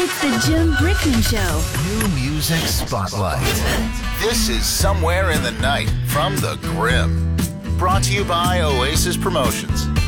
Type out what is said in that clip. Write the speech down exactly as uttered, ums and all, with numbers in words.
It's the Jim Brickman Show. New Music Spotlight. This is Somewhere in the Night from the Grim. Brought to you by Oasis Promotions.